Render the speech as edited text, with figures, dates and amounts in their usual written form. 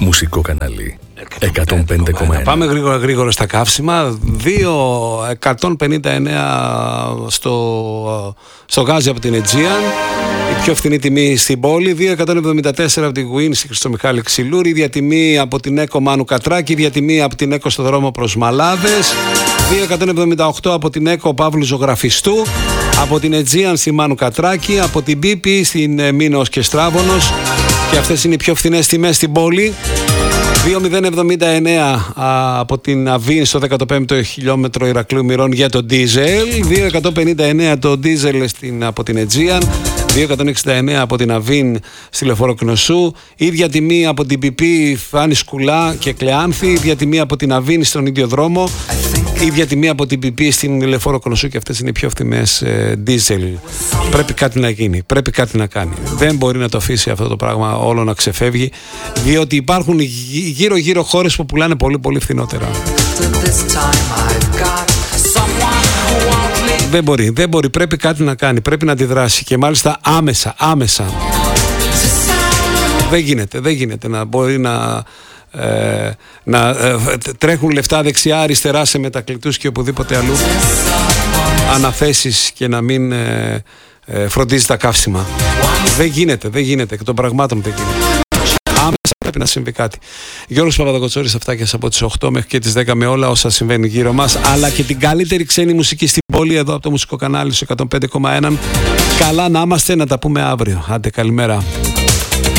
Μουσικό κανάλι 105,1. Πάμε γρήγορα στα καύσιμα. 2,159 στο Γάζι από την Aegean, η πιο φθηνή τιμή στην πόλη. 2,174 από την Win στο Μιχάλη Ξυλούρη, ίδια τιμή από την Έκο Μάνου Κατράκη, ίδια τιμή από την Έκο στο δρόμο προς Μαλάδες. 2,178 από την Έκο Παύλου Ζωγραφιστού, από την Aegean στη Μάνου Κατράκη, από την BP στην Μήνος και Στράβωνος, και αυτές είναι οι πιο φθηνές τιμές στην πόλη. 2,079 από την Αβίν στο 15ο χιλιόμετρο Ηρακλείου Μυρών για το ντίζελ. 2,159 το ντίζελ από την Aegean. 2,169 από την Αβίν στη Λεωφόρο Κνωσού. Ίδια τιμή από την BP Φάνη Σκουλά και Κλεάνθη. Ίδια τιμή από την Αβίν στον ίδιο δρόμο. Ίδια τιμή από την BP στην Λεωφόρο Κνωσού, και αυτές είναι οι πιο φθηνές ντίζελ. Πρέπει κάτι να γίνει, πρέπει κάτι να κάνει. Δεν μπορεί να το αφήσει αυτό το πράγμα όλο να ξεφεύγει, διότι υπάρχουν γύρω-γύρω χώρες που πουλάνε πολύ πολύ φθηνότερα. Δεν μπορεί, πρέπει κάτι να κάνει, πρέπει να αντιδράσει, και μάλιστα άμεσα. Δεν γίνεται να μπορεί να τρέχουν λεφτά δεξιά αριστερά σε μετακλητούς και οπουδήποτε αλλού αναθέσεις και να μην φροντίζει τα καύσιμα. Δεν γίνεται, και των πραγμάτων δεν γίνεται. Άμεσα πρέπει να συμβεί κάτι. Γιώργος Παπαδοκοτσόρης, αυτά και από τις 8 μέχρι και τις 10 με όλα όσα συμβαίνουν γύρω μας, αλλά και την καλύτερη ξένη μουσική στην πόλη εδώ από το Μουσικό Κανάλι στο 105,1. Καλά να είμαστε, να τα πούμε αύριο. Άντε, καλημέρα.